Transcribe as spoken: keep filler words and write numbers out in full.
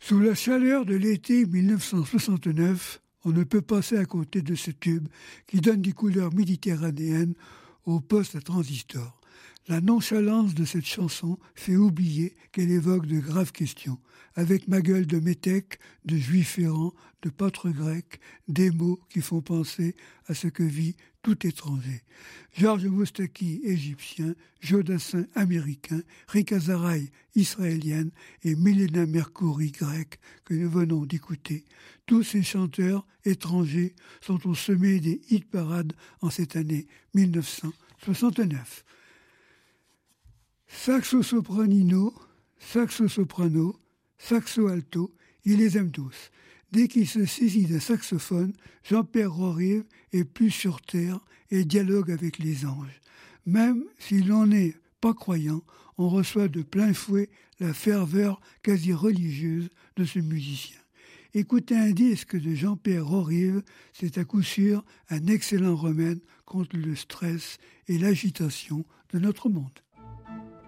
Sous la chaleur de l'été mille neuf cent soixante-neuf, on ne peut passer à côté de ce tube qui donne des couleurs méditerranéennes au poste à transistor. La nonchalance de cette chanson fait oublier qu'elle évoque de graves questions, avec ma gueule de métèque, de juif errant, de pâtre grec, des mots qui font penser à ce que vit tout étranger. Georges Moustaki, égyptien, Jodassin, américain, Rika Zaraï, israélienne et Milena Mercouri, grecque, que nous venons d'écouter. Tous ces chanteurs étrangers sont au sommet des hit-parades en cette année mille neuf cent soixante-neuf. Saxo-sopranino, saxo-soprano, saxo-alto, il les aime tous. Dès qu'il se saisit d'un saxophone, Jean-Pierre Rorive est plus sur terre et dialogue avec les anges. Même si l'on n'est pas croyant, on reçoit de plein fouet la ferveur quasi religieuse de ce musicien. Écouter un disque de Jean-Pierre Rorive, c'est à coup sûr un excellent remède contre le stress et l'agitation de notre monde.